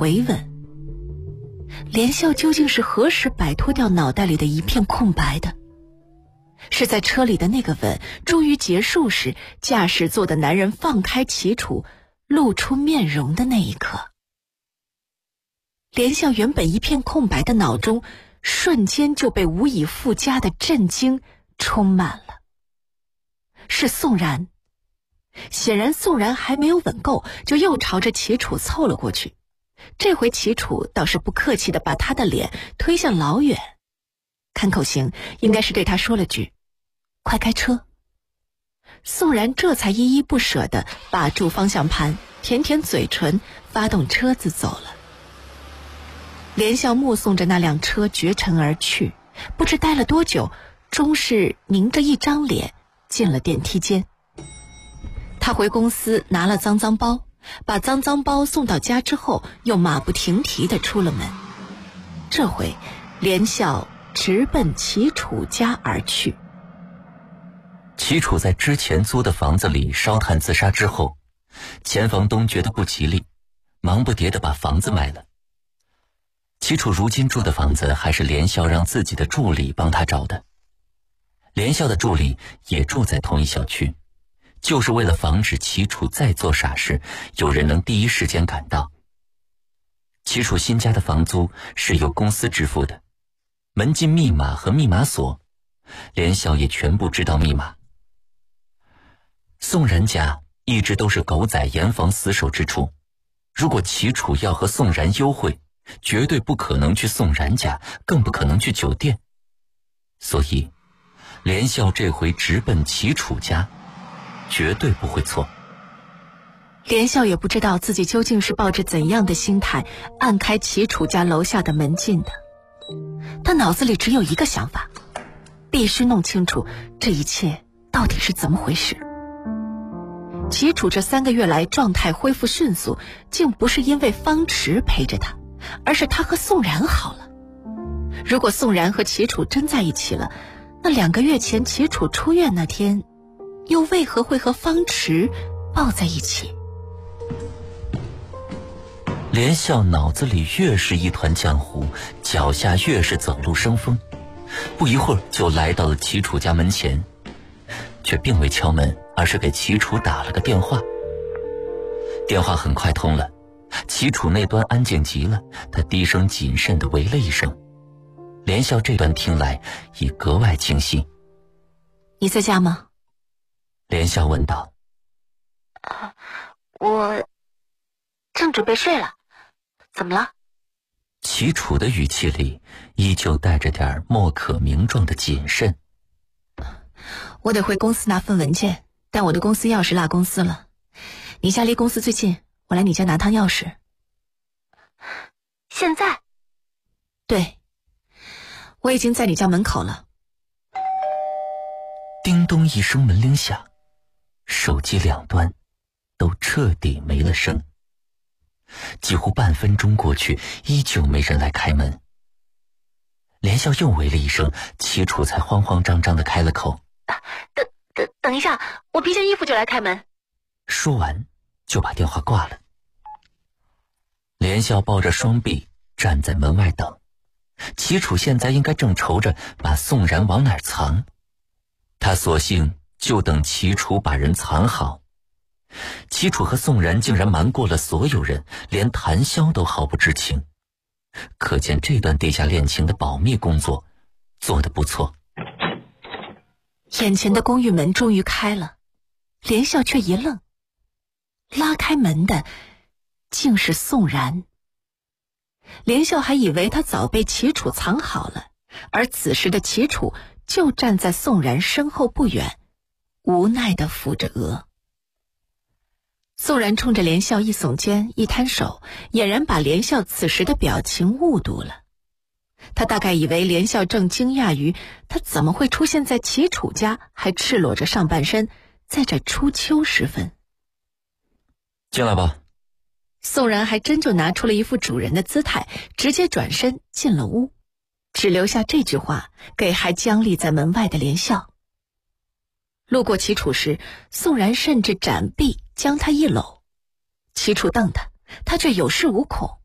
回问。连笑究竟是何时摆脱掉脑袋里的一片空白的？是在车里的那个吻终于结束时，驾驶座的男人放开齐楚，露出面容的那一刻。连笑原本一片空白的脑中，瞬间就被无以复加的震惊充满了。是宋然。显然宋然还没有吻够，就又朝着齐楚凑了过去。这回齐楚倒是不客气地把他的脸推向老远，看口型应该是对他说了句快开车。宋然这才依依不舍地把住方向盘，舔舔嘴唇，发动车子走了。连笑目送着那辆车绝尘而去，不知待了多久，终是凝着一张脸进了电梯间。他回公司拿了脏脏包，把脏脏包送到家之后，又马不停蹄地出了门。这回连笑直奔齐楚家而去。 齐楚在之前租的房子里烧炭自杀之后，前房东觉得不吉利，忙不迭地把房子卖了。齐楚如今住的房子还是连笑让自己的助理帮他找的。连笑的助理也住在同一小区，就是为了防止齐楚再做傻事，有人能第一时间赶到。齐楚新家的房租是由公司支付的，门禁密码和密码锁，连笑也全部知道密码。宋然家一直都是狗仔严防死守之处，如果齐楚要和宋然幽会，绝对不可能去宋然家，更不可能去酒店。所以连笑这回直奔齐楚家绝对不会错。 连笑也不知道自己究竟是抱着怎样的心态按开齐楚家楼下的门禁的，他脑子里只有一个想法，必须弄清楚这一切到底是怎么回事。齐楚这3个月来状态恢复迅速，竟不是因为方池陪着他，而是他和宋然好了。如果宋然和齐楚真在一起了，那2个月前齐楚出院那天，又为何会和方池抱在一起？ 连笑脑子里越是一团浆糊，脚下越是走路生风，不一会儿就来到了齐楚家门前，却并未敲门，而是给齐楚打了个电话。电话很快通了，齐楚那端安静极了，他低声谨慎地喂了一声。连笑这段听来已格外清晰。 你在家吗？ 连笑问道。 我正准备睡了，怎么了？ 齐楚的语气里依旧带着点莫可名状的谨慎。 我得回公司拿份文件，但我的公司钥匙落公司了。你家离公司最近，我来你家拿趟钥匙。现在？对，我已经在你家门口了。 叮咚一声门铃响，手机两端都彻底没了声。几乎半分钟过去，依旧没人来开门。连笑又喂了一声，齐楚才慌慌张张地开了口。 等一下，我披件衣服就来开门。 说完就把电话挂了。连笑抱着双臂站在门外等，齐楚现在应该正愁着把宋然往哪儿藏，他索性就等齐楚把人藏好。齐楚和宋然竟然瞒过了所有人，连谭潇都毫不知情，可见这段地下恋情的保密工作做得不错。 眼前的公寓门终于开了，连笑却一愣，拉开门的竟是宋然。连笑还以为他早被齐楚藏好了，而此时的齐楚就站在宋然身后不远，无奈地抚着额。宋然冲着连笑一耸肩一摊手，俨然把连笑此时的表情误读了。他大概以为连笑正惊讶于他怎么会出现在齐楚家，还赤裸着上半身，在这初秋时分。 进来吧。 宋然还真就拿出了一副主人的姿态，直接转身进了屋，只留下这句话给还僵立在门外的连笑。路过齐楚时，宋然甚至展臂将他一搂，齐楚瞪他，他却有恃无恐。